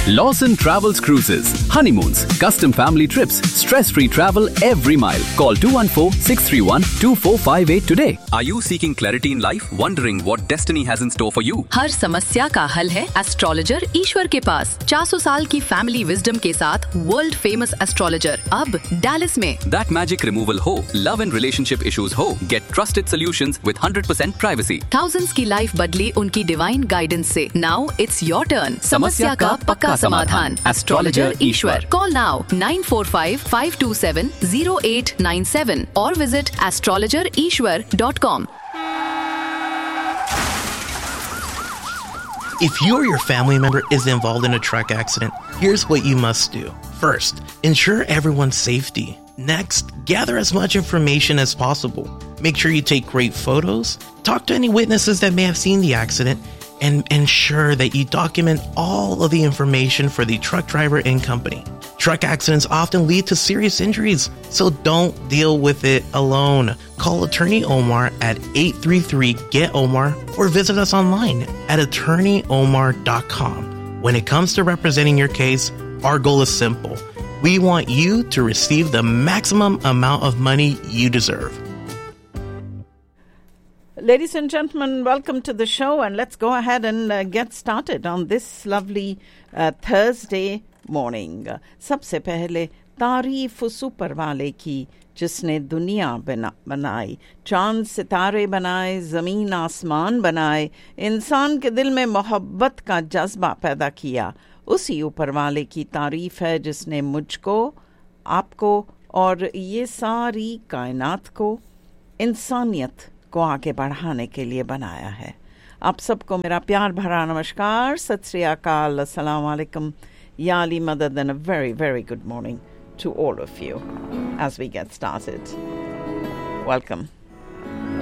Lawson Travels Cruises. Honeymoons, custom family trips, stress-free travel every mile. Call 214-631-2458 today. Are you seeking clarity in life? Wondering what destiny has in store for you? हर समस्या का हल है astrologer ईश्वर के पास। 400 साल की family wisdom के साथ world famous astrologer अब डैलिस में। That magic removal हो, love and relationship issues हो, get trusted solutions with 100% privacy. Thousands की लाइफ बदली उनकी डिवाइन गाइडेंस से। Now it's your turn. समस्या का पक्का समाधान। Astrologer Ishwar. Call now 945-527-0897 or visit astrologerishwar.com. If you or your family member is involved in a truck accident, here's what you must do. First, ensure everyone's safety. Next, gather as much information as possible. Make sure you take great photos, talk to any witnesses that may have seen the accident, and ensure that you document all of the information for the truck driver and company. Truck accidents often lead to serious injuries, so don't deal with it alone. Call Attorney Omar at 833-GET-OMAR or visit us online at attorneyomar.com. When it comes to representing your case, our goal is simple. We want you to receive the maximum amount of money you deserve. Ladies and gentlemen, welcome to the show, and let's go ahead and get started on this lovely Thursday morning. सबसे पहले तारीफ उस ऊपर वाले की जिसने दुनिया बनाई, चांद सितारे बनाए, ज़मीन आसमान बनाए, इंसान के दिल में मोहब्बत का जज्बा पैदा किया। उसी ऊपर वाले की तारीफ है जिसने मुझको, आपको और ये सारी कायनात को, इंसानियत को आगे बढ़ाने के लिए बनाया है। आप सबको मेरा प्यार भरा नमस्कार, सत श्री अकाल, अस्सलाम वालेकुम, या अली मदद, and a very, very good morning to all of you as we get started. Welcome.